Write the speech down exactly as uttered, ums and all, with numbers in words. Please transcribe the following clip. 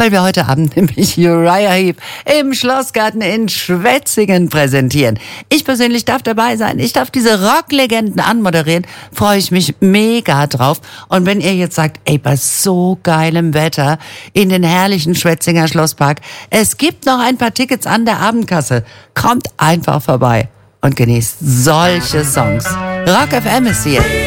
weil wir heute Abend nämlich Uriah Heep im Schlossgarten in Schwetzingen präsentieren. Ich persönlich darf dabei sein. Ich darf diese Rocklegenden anmoderieren. Freue ich mich mega drauf. Und wenn ihr jetzt sagt, ey, bei so geilem Wetter in den herrlichen Schwetzinger Schlosspark, es gibt noch ein paar Tickets an der Abendkasse. Kommt einfach vorbei und genießt solche Songs. Rock F M ist hier.